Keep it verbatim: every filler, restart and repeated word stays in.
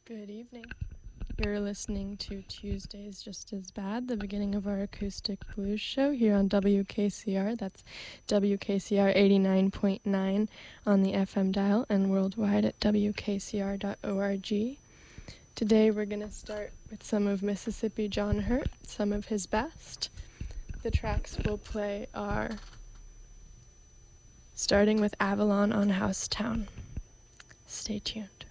Good evening. You're listening to Tuesdays Just As Bad, the beginning of our acoustic blues show here on W K C R. That's W K C R eighty-nine point nine on the F M dial and worldwide at W K C R dot org. Today we're going to start with some of Mississippi John Hurt, some of his best. The tracks we'll play are starting with Avalon on Housetown. Stay tuned.